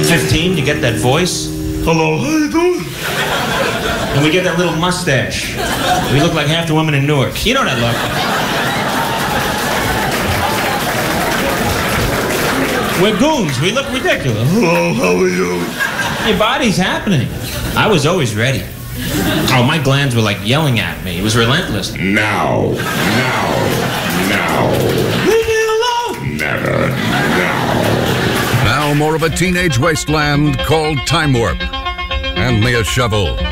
15, you get that voice. Hello, how you doing? And we get that little mustache. We look like half the women in Newark. You know that look. We're goons. We look ridiculous. Hello, how are you? Your body's happening. I was always ready. Oh, my glands were like yelling at me. It was relentless. Now. Leave me alone. Never, now. Now more of a teenage wasteland called Time Warp. Hand me a shovel.